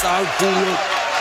South culo.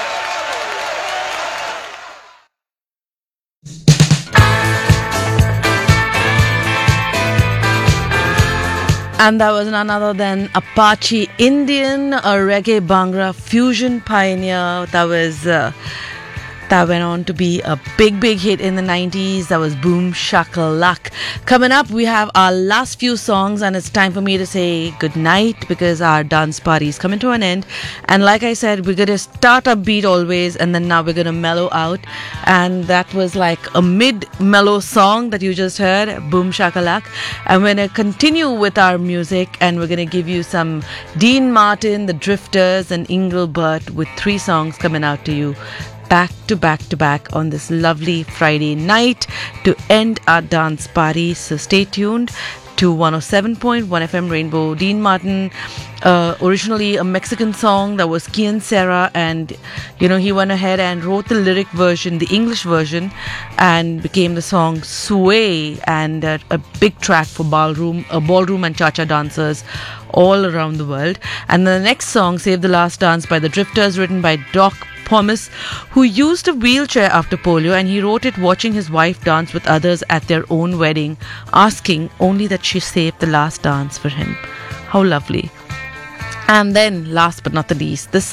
And that was none other than Apache Indian, a reggae bhangra fusion pioneer. That went on to be a big hit in the 90s. That was Boom Shakalak. Coming up, we have our last few songs, and it's time for me to say goodnight because our dance party is coming to an end. And like I said, we're going to start upbeat always, and then now we're going to mellow out. And that was like a mid-mellow song that you just heard, Boom Shakalak. And we're going to continue with our music, and we're going to give you some Dean Martin, The Drifters, and Engelbert with 3 songs coming out to you back to back on this lovely Friday night to end our dance party. So stay tuned to 107.1 FM Rainbow. Dean Martin, originally a Mexican song that was Kian Serra, and he went ahead and wrote the lyric version, the English version, and became the song Sway, and a big track for ballroom and cha-cha dancers all around the world. And the next song, Save the Last Dance by the Drifters, written by Doc Pomus, who used a wheelchair after polio, and he wrote it watching his wife dance with others at their own wedding, asking only that she save the last dance for him. How lovely. And then, last but not the least, this